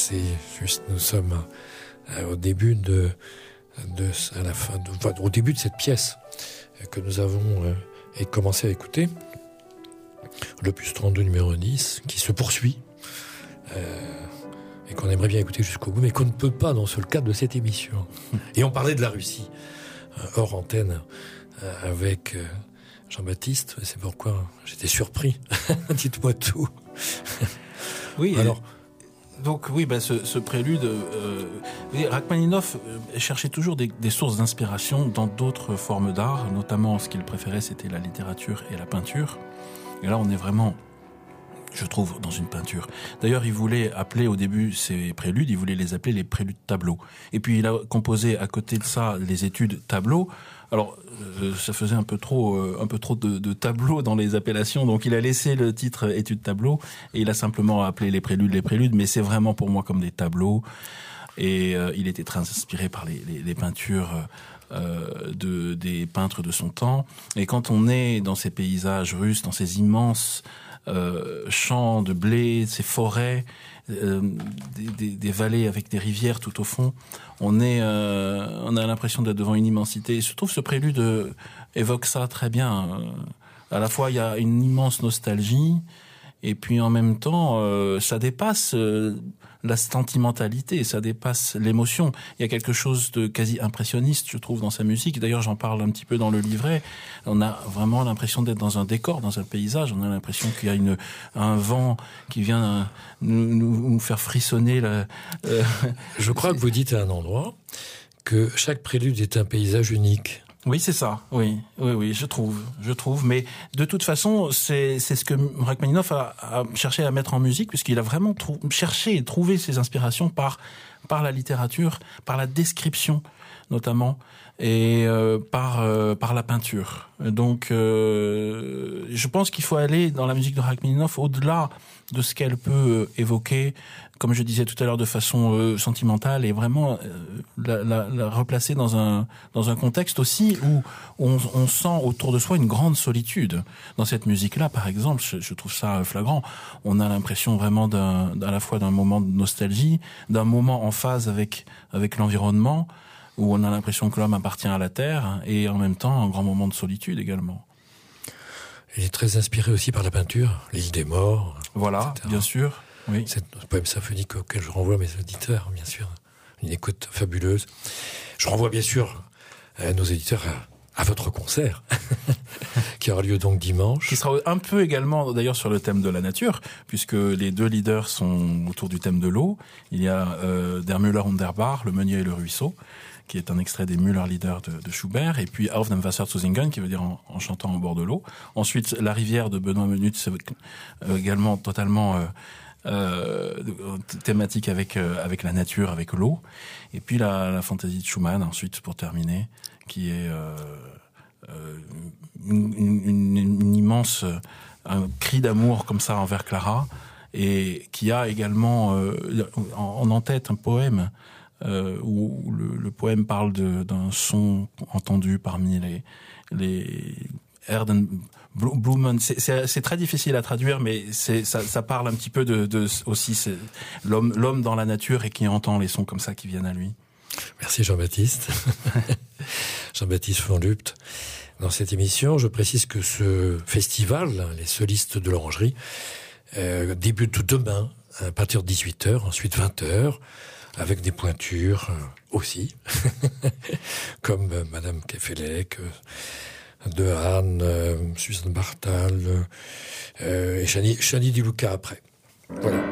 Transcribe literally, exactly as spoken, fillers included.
c'est juste, nous sommes au début de, de à la fin, de, enfin, au début de cette pièce que nous avons euh, commencé à écouter, l'opus trente-deux numéro dix, qui se poursuit euh, et qu'on aimerait bien écouter jusqu'au bout, mais qu'on ne peut pas dans le cadre de cette émission. Et on parlait de la Russie euh, hors antenne euh, avec euh, Jean-Baptiste. C'est pourquoi j'étais surpris. Dites-moi tout. Oui. Alors. Donc oui, bah, ce, ce prélude, euh, Rachmaninoff cherchait toujours des, des sources d'inspiration dans d'autres formes d'art, notamment ce qu'il préférait, c'était la littérature et la peinture. Et là, on est vraiment, je trouve, dans une peinture. D'ailleurs, il voulait appeler au début ces préludes, il voulait les appeler les préludes tableaux. Et puis il a composé à côté de ça les études tableaux. Alors, euh, ça faisait un peu trop, euh, un peu trop de, de tableaux dans les appellations, donc il a laissé le titre études tableaux et il a simplement appelé les préludes les préludes, mais c'est vraiment pour moi comme des tableaux. Et euh, il était très inspiré par les, les, les peintures euh, de des peintres de son temps. Et quand on est dans ces paysages russes, dans ces immenses euh, champs de blé, ces forêts, euh, des, des, des vallées avec des rivières tout au fond, on est, euh, on a l'impression d'être devant une immensité. Et je trouve ce prélude euh, évoque ça très bien. Euh, à la fois, il y a une immense nostalgie, et puis en même temps, euh, ça dépasse euh, la sentimentalité, ça dépasse l'émotion. Il y a quelque chose de quasi impressionniste, je trouve, dans sa musique. D'ailleurs, j'en parle un petit peu dans le livret. On a vraiment l'impression d'être dans un décor, dans un paysage. On a l'impression qu'il y a une, un vent qui vient euh, nous, nous, nous faire frissonner. Là, euh, je crois que vous dites à un endroit que chaque prélude est un paysage unique. Oui, c'est ça. Oui, oui, oui, je trouve, je trouve. Mais de toute façon, c'est c'est ce que Rachmaninoff a, a cherché à mettre en musique, puisqu'il a vraiment trou- cherché et trouvé ses inspirations par par la littérature, par la description notamment, et euh, par euh, par la peinture. Donc, euh, je pense qu'il faut aller dans la musique de Rachmaninoff au-delà de ce qu'elle peut évoquer, comme je disais tout à l'heure, de façon euh, sentimentale, et vraiment euh, la, la, la replacer dans un dans un contexte aussi où on, on sent autour de soi une grande solitude. Dans cette musique-là, par exemple, je, je trouve ça flagrant. On a l'impression vraiment d'un, à la fois d'un moment de nostalgie, d'un moment en phase avec avec l'environnement, où on a l'impression que l'homme appartient à la terre, et en même temps un grand moment de solitude également. Il est très inspiré aussi par la peinture, l'île des morts. Voilà, et cetera. Bien sûr. Oui. C'est un poème symphonique auquel je renvoie mes auditeurs, bien sûr. Une écoute fabuleuse. Je renvoie bien sûr à nos éditeurs à, à votre concert, qui aura lieu donc dimanche. Qui sera un peu également d'ailleurs sur le thème de la nature, puisque les deux leaders sont autour du thème de l'eau. Il y a euh, Der Müller und der Bach, le meunier et le ruisseau, qui est un extrait des Müller-Lieder de, de Schubert, et puis Auf dem Wasser zu singen, qui veut dire en, en chantant au bord de l'eau. Ensuite, La rivière de Benoît Menutz, euh, également totalement euh, euh, thématique avec euh, avec la nature, avec l'eau. Et puis la, la fantaisie de Schumann, ensuite, pour terminer, qui est euh, euh, une, une, une immense un cri d'amour comme ça envers Clara, et qui a également euh, en, en tête un poème Euh, où le, le poème parle de, d'un son entendu parmi les les Erdenblumen. C'est, c'est, c'est très difficile à traduire, mais c'est, ça, ça parle un petit peu de, de aussi c'est l'homme, l'homme dans la nature et qui entend les sons comme ça qui viennent à lui. Merci Jean-Baptiste. Jean-Baptiste von Lupt. Dans cette émission, je précise que ce festival, les solistes de l'Orangerie, euh, débute demain à partir de dix-huit heures, ensuite vingt heures. Avec des pointures euh, aussi, comme euh, Madame Kefelec, euh, De Haan, euh, Suzanne Bartal euh, et Chani, Chani Di Luca après. Voilà.